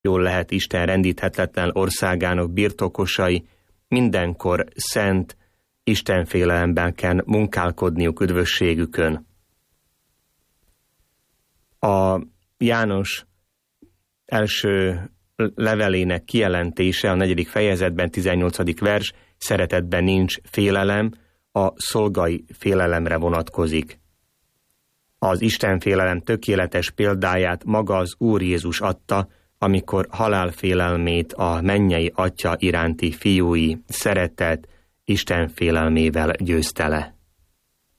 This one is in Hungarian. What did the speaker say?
jól lehet Isten rendíthetetlen országának birtokosai, mindenkor szent, Istenfélelemben kell munkálkodniuk üdvösségükön. A János első levelének kijelentése a 4. fejezetben, 18. vers, szeretetben nincs félelem, a szolgai félelemre vonatkozik. Az Istenfélelem tökéletes példáját maga az Úr Jézus adta, amikor halálfélelmét a mennyei Atya iránti fiúi szeretet Isten félelmével győzte le.